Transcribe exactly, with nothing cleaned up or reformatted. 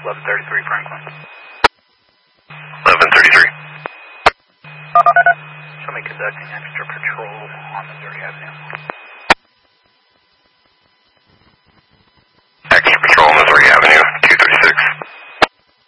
eleven thirty-three Franklin. eleven thirty-three. Show me conducting extra patrol on Missouri Avenue.